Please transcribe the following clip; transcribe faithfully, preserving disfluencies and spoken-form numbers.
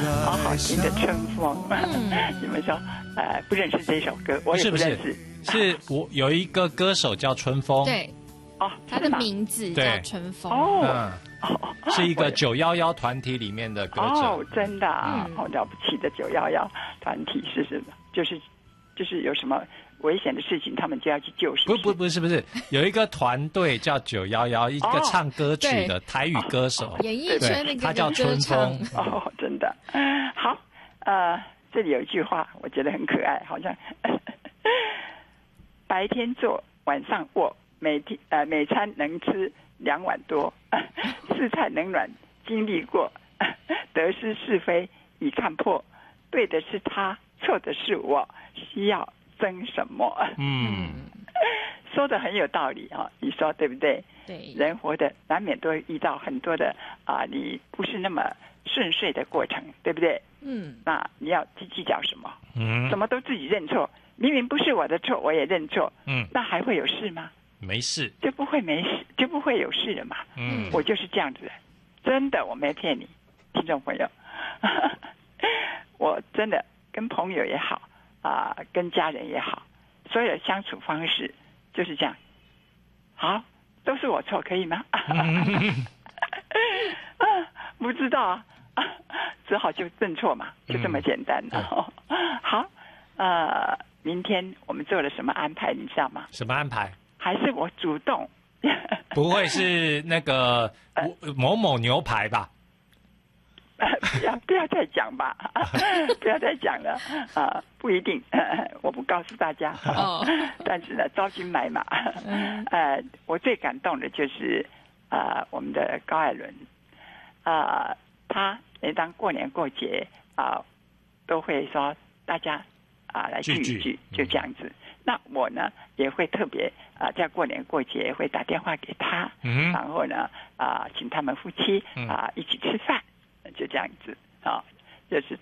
好好听的春风。你们说，呃，不认识这首歌，我也不认识。 是我有一个歌手叫春风， 对， 哦， 他的名字叫春风。 哦， 嗯，是一个九一一团体里面的歌者。 哦，真的啊，好了不起的九一一团体是什么？就是就是有什么危险的事情，他们就要去救。 不不不是不是，有一个团队叫九一一，一个唱歌曲的台语歌手， 演艺圈那个他叫春风。 哦，真的。好，呃，这里有一句话，我觉得很可爱，好像白天做，晚上卧，每天呃每餐能吃两碗多，四菜能暖经历过，得失是非已看破，对的是他，错的是我，需要争什么？ 嗯， 说的很有道理啊，你说对不对？ 对， 人活的难免都会遇到很多的啊，你不是那么顺遂的过程，对不对？ 嗯， 那你要去计较什么？ 嗯， 什么都自己认错，明明不是我的错，我也认错， 嗯， 那还会有事吗？ 没事， 就不会没事，就不会有事了嘛。 嗯， 我就是这样子的，真的，我没骗你，听众朋友，我真的跟朋友也好啊、呃，跟家人也好，所有的相处方式就是这样。好，都是我错，可以吗？不知道啊，只好就认错嘛，就这么简单、嗯、好，呃，明天我们做了什么安排，你知道吗？ 什么安排？ 还是我主动？ 不会是那个某某牛排吧？ 不要不要再讲吧，不要再讲了啊、呃！不一定，我不告诉大家。哦、但是呢，招金买马。呃，我最感动的就是呃我们的高艾伦，呃，他每当过年过节啊、呃，都会说大家啊、呃、来聚一聚，就这样子。嗯、那我呢也会特别啊、呃，在过年过节会打电话给他，嗯、然后呢啊、呃，请他们夫妻啊、呃、一起吃饭。就这样子啊，就是